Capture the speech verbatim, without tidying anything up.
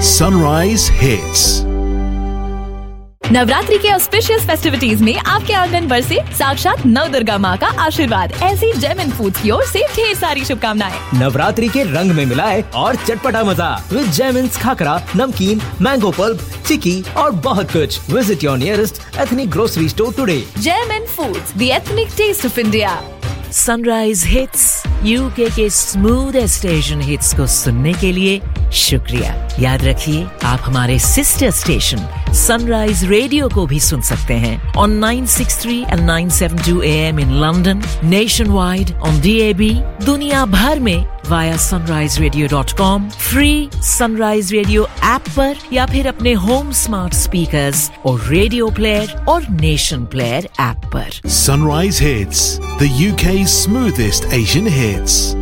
Sunrise Hits. Navratri के auspicious festivities में आपके आंगन बरसे साक्षात नव दुर्गा माँ का आशीर्वाद। ऐसी जेमिन फूड्स की ओर से ढेर सारी शुभकामनाएं। नवरात्रि के रंग में मिलाए और चटपटा मजा विद जेमिन्स खाकरा, नमकीन, मैंगो पल्प, चिकी और बहुत कुछ। Visit your nearest ethnic grocery store today. जेमिन foods, the ethnic test of India. Sunrise hits UK के स्मूथ स्टेशन हिट्स को सुनने के लिए शुक्रिया। याद रखिए, आप हमारे सिस्टर स्टेशन सनराइज रेडियो को भी सुन सकते हैं on nine sixty-three and nine seventy-two A M in London, nationwide on D A B, दुनिया भर में via sunrise radio dot com, free sunrise radio app पर या फिर अपने होम स्मार्ट स्पीकर्स और रेडियो प्लेयर और नेशन प्लेयर ऐप पर। Sunrise Hits, the U K's smoothest Asian hits.